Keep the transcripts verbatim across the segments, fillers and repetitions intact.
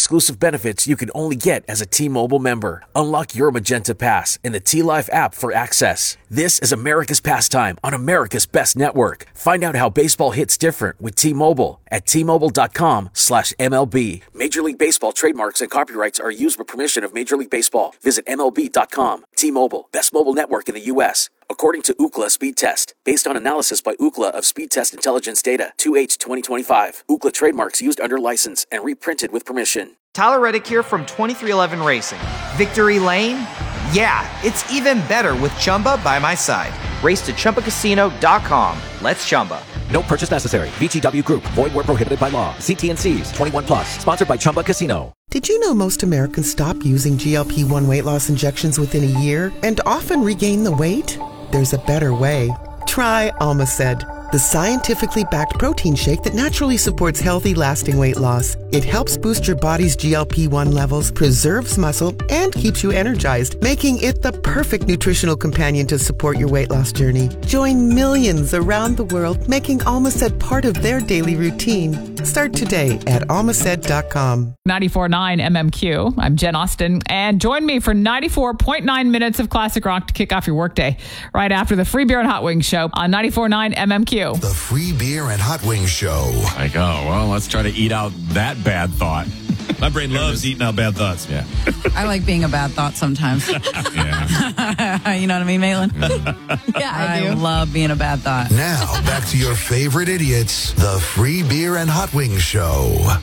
exclusive benefits you can only get as a T-Mobile member. Unlock your Magenta Pass in the T-Life app for access. This is America's pastime on America's best network. Find out how baseball hits different with T-Mobile at T Mobile dot com slash M L B. Major League Baseball trademarks and copyrights are used with permission of Major League Baseball. Visit M L B dot com. T-Mobile, best mobile network in the U S according to Ookla Speed Test. Based on analysis by Ookla of Speed Test Intelligence data, two H twenty twenty-five. Ookla trademarks used under license and reprinted with permission. Tyler Reddick here from twenty-three eleven Racing. Victory Lane? Yeah, it's even better with Chumba by my side. Race to Chumba Casino dot com. Let's Chumba. No purchase necessary. V G W Group. Void where prohibited by law. See T and C's. twenty-one plus. Sponsored by Chumba Casino. Did you know most Americans stop using G L P one weight loss injections within a year and often regain the weight? There's a better way. Try Almaced, the scientifically backed protein shake that naturally supports healthy, lasting weight loss. It helps boost your body's G L P one levels, preserves muscle, and keeps you energized, making it the perfect nutritional companion to support your weight loss journey. Join millions around the world, making Almaced part of their daily routine. Start today at almaced dot com. ninety-four point nine M M Q. I'm Jen Austen, and join me for ninety-four point nine minutes of classic rock to kick off your workday right after the Free Beer and Hot Wings show on ninety-four point nine M M Q. The Free Beer and Hot Wings show. Like, oh, well, let's try to eat out that bad thought. My brain loves eating out bad thoughts. Yeah. I like being a bad thought sometimes. Yeah. You know what I mean, Maitland? Yeah, I do. I love being a bad thought. Now, back to your favorite idiots, the Free Beer and Hot Wings show.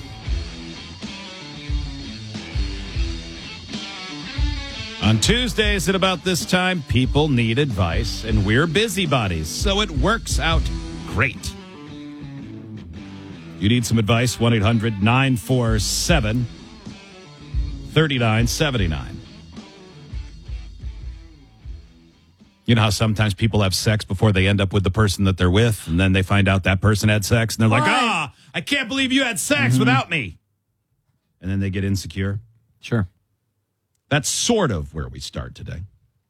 On Tuesdays at about this time, people need advice, and we're busybodies, so it works out great. You need some advice, one eight hundred nine four seven three nine seven nine. You know how sometimes people have sex before they end up with the person that they're with, and then they find out that person had sex, and they're like, ah, I can't believe you had sex mm-hmm. without me. And then they get insecure. Sure. That's sort of where we start today.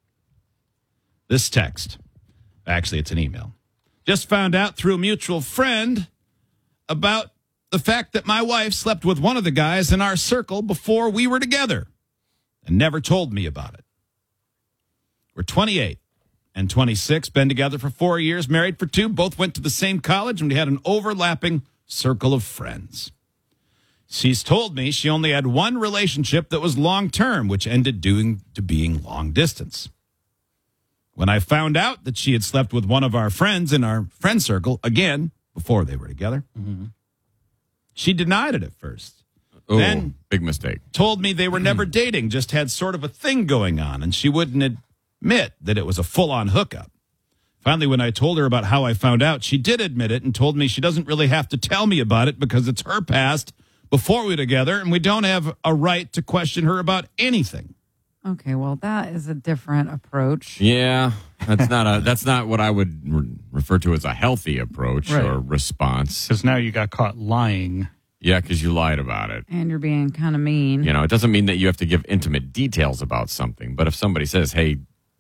This text, actually, it's an email. Just found out through a mutual friend about the fact that my wife slept with one of the guys in our circle before we were together and never told me about it. We're twenty-eight and twenty-six, been together for four years, married for two, both went to the same college, and we had an overlapping circle of friends. She's told me she only had one relationship that was long-term, which ended due to being long distance. When I found out that she had slept with one of our friends in our friend circle, again, before they were together, mm-hmm. she denied it at first. Oh, then big mistake. Told me they were never dating, just had sort of a thing going on, and she wouldn't admit that it was a full-on hookup. Finally, when I told her about how I found out, she did admit it and told me she doesn't really have to tell me about it because it's her past before we were together, and we don't have a right to question her about anything. Okay, well, that is a different approach. Yeah, that's not a that's not what I would re- refer to as a healthy approach Right. or response. Because now you got caught lying. Yeah, because you lied about it. And you're being kind of mean. You know, it doesn't mean that you have to give intimate details about something. But if somebody says, hey,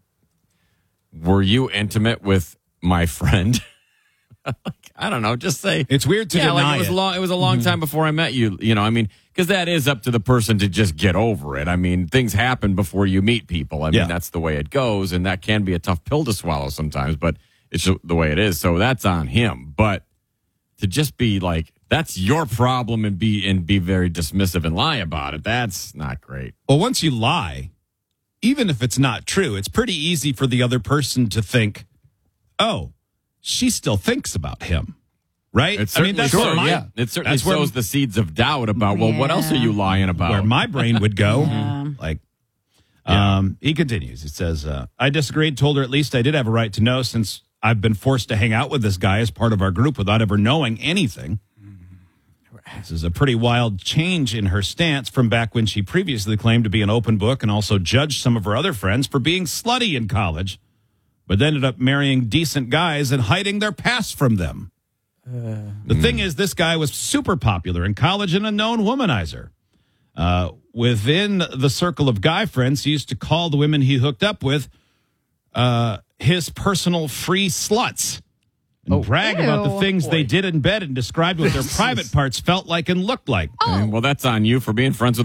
were you intimate with my friend? I don't know. Just say it's weird to yeah, deny like it was it. long. It was a long mm-hmm. time before I met you. You know, I mean, because that is up to the person to just get over it. I mean, things happen before you meet people. I mean, yeah. that's the way it goes, and that can be a tough pill to swallow sometimes. But it's the way it is. So that's on him. But to just be like, that's your problem, and be and be very dismissive and lie about it. That's not great. Well, once you lie, even if it's not true, it's pretty easy for the other person to think, oh, she still thinks about him, right? It's I mean, that's sure, where my, yeah. It certainly that's where, sows the seeds of doubt about, well, yeah. what else are you lying about? Where my brain would go. Yeah. Like, Yeah. um, he continues. It says, uh, I disagreed, told her at least I did have a right to know since I've been forced to hang out with this guy as part of our group without ever knowing anything. This is a pretty wild change in her stance from back when she previously claimed to be an open book and also judged some of her other friends for being slutty in college, but ended up marrying decent guys and hiding their past from them. Uh, the mm. thing is, this guy was super popular in college and a known womanizer. Uh, within the circle of guy friends, he used to call the women he hooked up with uh, his personal free sluts. And oh. brag Ew. about the things Boy. they did in bed and described what their private parts felt like and looked like. Oh. Well, that's on you for being friends with